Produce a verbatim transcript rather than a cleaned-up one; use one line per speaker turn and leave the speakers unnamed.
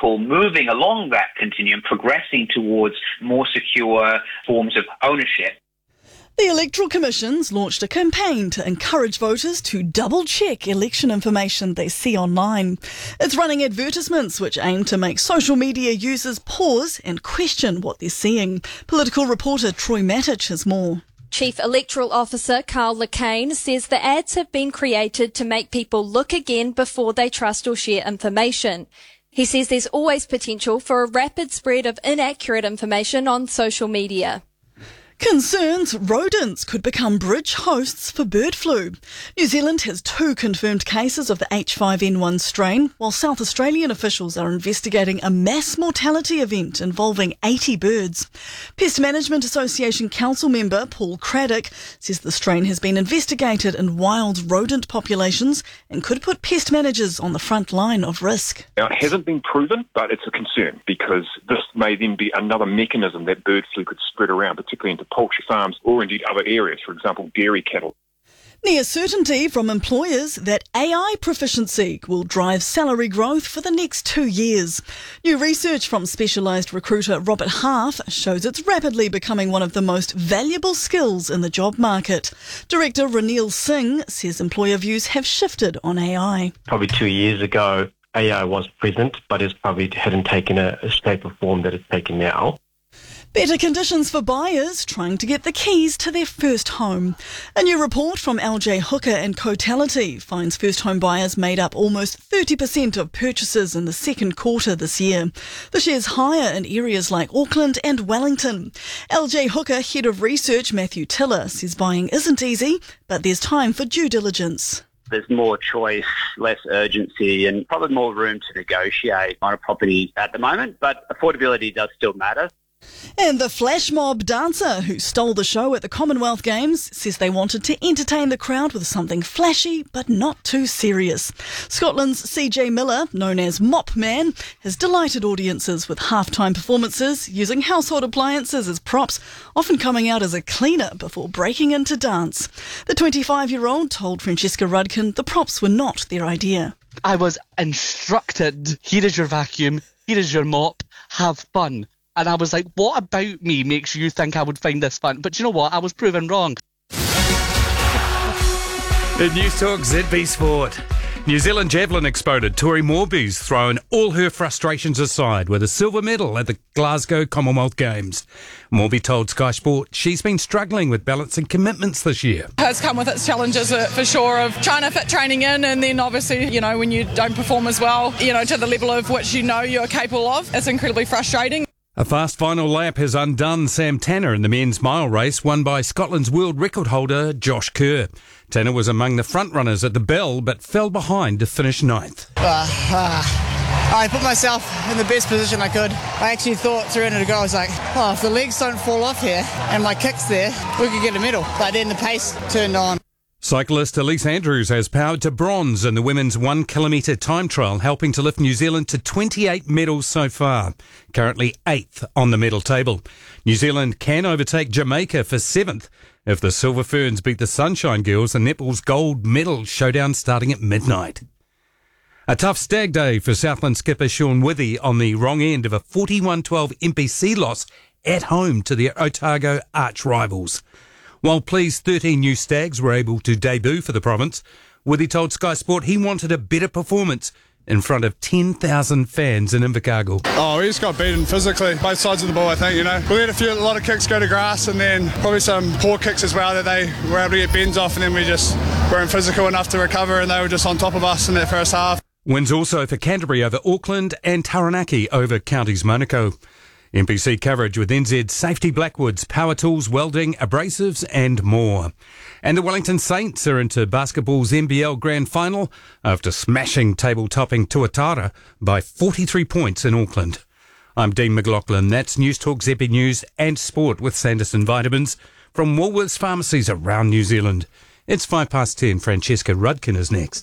people moving along that continuum, progressing towards more secure forms of ownership.
The Electoral Commission's launched a campaign to encourage voters to double-check election information they see online. It's running advertisements which aim to make social media users pause and question what they're seeing. Political reporter Troy Matic has more.
Chief Electoral Officer Carl Lacane says the ads have been created to make people look again before they trust or share information. He says there's always potential for a rapid spread of inaccurate information on social media.
Concerns rodents could become bridge hosts for bird flu. New Zealand has two confirmed cases of the H five N one strain, while South Australian officials are investigating a mass mortality event involving eighty birds. Pest Management Association Council member Paul Craddock says the strain has been investigated in wild rodent populations and could put pest managers on the front line of risk.
Now, it hasn't been proven, but it's a concern because this may then be another mechanism that bird flu could spread around, particularly into poultry farms or indeed other areas, for example, dairy cattle.
Near certainty from employers that A I proficiency will drive salary growth for the next two years. New research from specialised recruiter Robert Half shows it's rapidly becoming one of the most valuable skills in the job market. Director Ranil Singh says employer views have shifted on A I.
Probably two years ago, A I was present, but it probably hadn't taken a, a shape or form that it's taken now.
Better conditions for buyers trying to get the keys to their first home. A new report from L J Hooker and Cotality finds first home buyers made up almost thirty percent of purchases in the second quarter this year. The share's higher in areas like Auckland and Wellington. L J Hooker Head of Research Matthew Tiller says buying isn't easy, but there's time for due diligence.
There's more choice, less urgency, and probably more room to negotiate on a property at the moment, but affordability does still matter.
And the flash mob dancer who stole the show at the Commonwealth Games says they wanted to entertain the crowd with something flashy but not too serious. Scotland's C J Miller, known as Mop Man, has delighted audiences with halftime performances using household appliances as props, often coming out as a cleaner before breaking into dance. The twenty-five-year-old told Francesca Rudkin the props were not their idea.
I was instructed, here is your vacuum, here is your mop, have fun. And I was like, what about me makes you think I would find this fun? But you know what? I was proven wrong.
The News Talk Z B Sport. New Zealand javelin exponent Tori Morby's thrown all her frustrations aside with a silver medal at the Glasgow Commonwealth Games. Morby told Sky Sport she's been struggling with balancing commitments this year.
It has come with its challenges uh, for sure of trying to fit training in, and then obviously, you know, when you don't perform as well, you know, to the level of which you know you're capable of, it's incredibly frustrating.
A fast final lap has undone Sam Tanner in the men's mile race won by Scotland's world record holder Josh Kerr. Tanner was among the front runners at the bell but fell behind to finish ninth.
Uh, uh, I put myself in the best position I could. I actually thought three hundred to go, I was like, oh, if the legs don't fall off here and my kick's there, we could get a medal. But then the pace turned on.
Cyclist Elise Andrews has powered to bronze in the women's one kilometre time trial, helping to lift New Zealand to twenty-eight medals so far, currently eighth on the medal table. New Zealand can overtake Jamaica for seventh if the Silver Ferns beat the Sunshine Girls in netball's gold medal showdown starting at midnight. A tough stag day for Southland skipper Sean Withy on the wrong end of a forty-one twelve N P C loss at home to their Otago arch rivals. While pleased thirteen new Stags were able to debut for the province, Withy told Sky Sport he wanted a better performance in front of ten thousand fans in Invercargill.
Oh, we just got beaten physically, both sides of the ball, I think, you know. We had a few, a lot of kicks go to grass and then probably some poor kicks as well that they were able to get bends off, and then we just weren't physical enough to recover, and they were just on top of us in that first half.
Wins also for Canterbury over Auckland and Taranaki over Counties Monaco. N P C coverage with N Z Safety Blackwoods, Power Tools, Welding, Abrasives and more. And the Wellington Saints are into basketball's N B L Grand Final after smashing table-topping Tuatara by forty-three points in Auckland. I'm Dean McLaughlin. That's News Talk Z B News and Sport with Sanderson Vitamins from Woolworths pharmacies around New Zealand. It's five past ten. Francesca Rudkin is next.